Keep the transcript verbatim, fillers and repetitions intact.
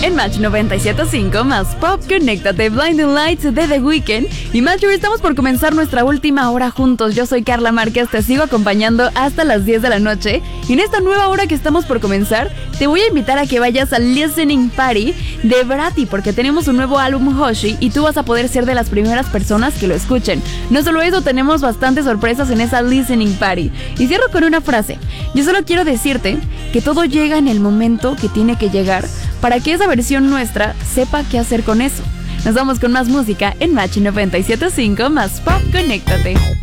En Match noventa y siete punto cinco más pop, conéctate, Blinding Lights de The Weeknd. Y Match, estamos por comenzar nuestra última hora juntos. Yo soy Carla Márquez, te sigo acompañando hasta las diez de la noche. Y en esta nueva hora que estamos por comenzar, te voy a invitar a que vayas al Listening Party de Bratty, porque tenemos un nuevo álbum, Hoshi, y tú vas a poder ser de las primeras personas que lo escuchen. No solo eso, tenemos bastantes sorpresas en esa Listening Party. Y cierro con una frase. Yo solo quiero decirte que todo llega en el momento que tiene que llegar para que esa versión nuestra sepa qué hacer con eso. Nos vamos con más música en Match noventa y siete punto cinco más pop, conéctate.